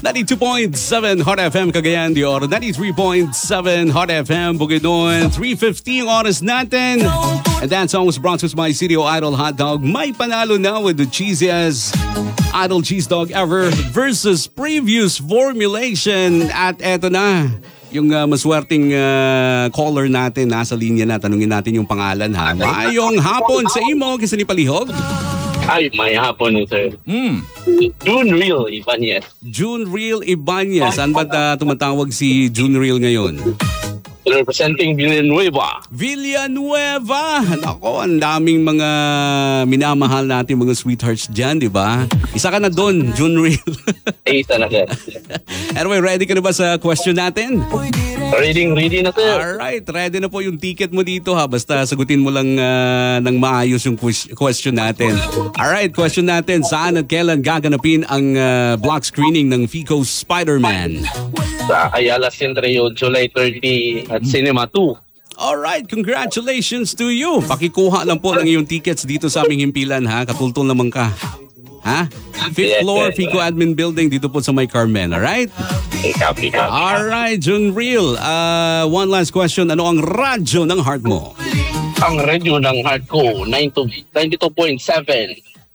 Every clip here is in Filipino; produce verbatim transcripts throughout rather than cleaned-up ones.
ninety-two point seven Hot F M Cagayan de Oro, ninety-three point seven Hot F M Bukidnon, three fifteen oras natin. And that song was brought to us by C D O Idol Hot Dog. May panalo na with the cheesiest Idol Cheese Dog ever versus previous formulation. At eto na, yung uh, maswerteng uh, caller natin nasa linya na. Tanungin natin yung pangalan ha. Mayong hapon sa imo, kisa ni Palihog. Ay, may hapon sir. Mm. June Real Ibanez. June Real Ibanez. Saan ba uh, tumatawag si June Real ngayon? Representing Villanueva. Villanueva! Nako, ang daming mga minamahal natin mga sweethearts dyan, di ba? Isa ka na doon, June Real. Ay, isa na sir. Anyway, ready ka na ba sa question natin? Reading, reading na sir. Alright, ready na po yung ticket mo dito ha. Basta sagutin mo lang uh, ng maayos yung question natin. Alright, question natin. Saan at kailan gaganapin ang uh, block screening ng Fico Spider-Man? Sa Ayala Centro, July thirtieth at Cinema two. Alright, congratulations to you. Pakikuha lang po ng iyong tickets dito sa aming himpilan ha. Katultol naman ka. Ha? Fifth floor, Fico Admin Building dito po sa May Carmen. Alright? Copy, copy. Alright, June Real. Uh, one last question. Ano ang radyo ng heart mo? Ang radyo ng heart ko, ninety-two point seven.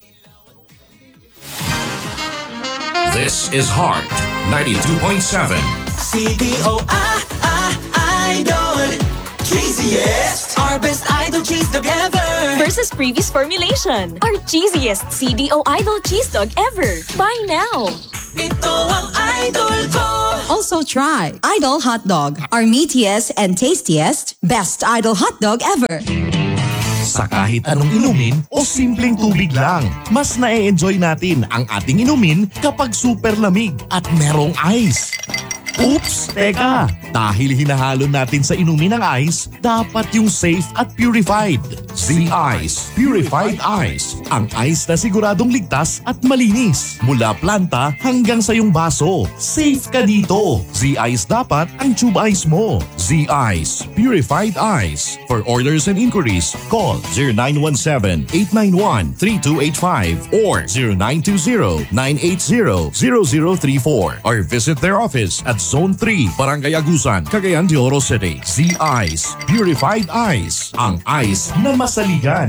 This is Heart ninety-two point seven. C D O I, I, Idol. Cheesiest. Our best idol cheese dog ever. Versus previous formulation. Our cheesiest C D O Idol cheese dog ever. Buy now. Ito ang idol ko. Also try Idol Hot Dog, our meatiest and tastiest best Idol Hot Dog ever. Sa kahit anong inumin o simpleng tubig lang, mas na-enjoy natin ang ating inumin kapag super lamig at merong ice. Oops! Teka! Dahil hinahalo natin sa inumin ng ice, dapat yung safe at purified. Z-Ice Purified Ice. Ang ice na siguradong ligtas at malinis. Mula planta hanggang sa iyong baso. Safe ka dito. Z-Ice dapat ang tube ice mo. Z-Ice Purified Ice. For orders and inquiries, call zero nine one seven, eight nine one, three two eight five or zero nine two zero, nine eight zero, zero zero three four or visit their office at Zone three, Barangay Agusan, Cagayan de Oro City. Z-Ice Purified Ice. Ang ice na masaligan.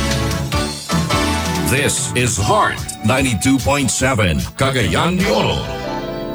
This is Heart ninety-two point seven, Cagayan de Oro.